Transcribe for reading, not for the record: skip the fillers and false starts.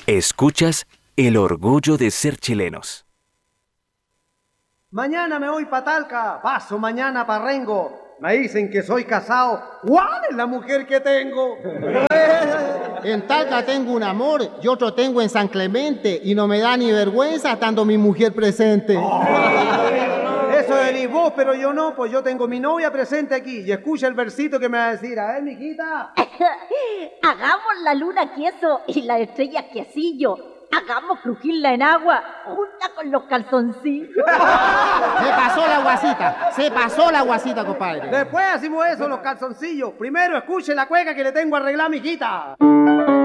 Escuchas El Orgullo de Ser Chilenos. Mañana me voy pa' Talca, paso mañana pa' Rengo. Me dicen que soy casado. ¿Cuál es la mujer que tengo? En Talca tengo un amor y otro tengo en San Clemente y no me da ni vergüenza estando mi mujer presente. Eso decís vos, pero yo no, pues yo tengo mi novia presente aquí y escucha el versito que me va a decir. A ver, mijita. Hagamos la luna queso y la estrella quesillo. Hagamos crujirla en agua junta con los calzoncillos. Se pasó la guasita, compadre. Después hacemos eso, los calzoncillos. Primero escuche la cueca que le tengo arreglada, mijita.